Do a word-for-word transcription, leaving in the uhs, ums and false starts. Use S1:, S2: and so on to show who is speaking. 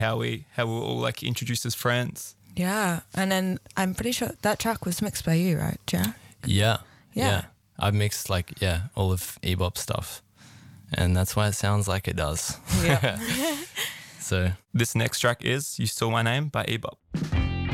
S1: how we how we were all like introduced as friends.
S2: Yeah, and then I'm pretty sure that track was mixed by you, right, Jack?
S3: Yeah,
S2: Yeah.
S3: yeah. I've mixed like yeah all of E-bop stuff, and that's why it sounds like it does.
S2: Yeah.
S3: So
S1: This next track is "You Stole My Name" by E-bop.